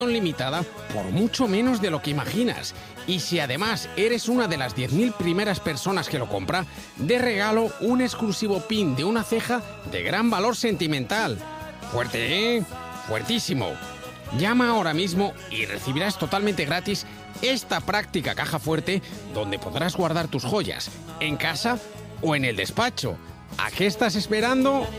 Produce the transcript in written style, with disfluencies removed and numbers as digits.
limitada por mucho menos de lo que imaginas. Y si además eres una de las 10.000 primeras personas que lo compra, de regalo un exclusivo pin de una ceja de gran valor sentimental. Fuerte, ¿eh? Fuertísimo. Llama ahora mismo y recibirás totalmente gratis esta práctica caja fuerte donde podrás guardar tus joyas, en casa o en el despacho. ¿A qué estás esperando?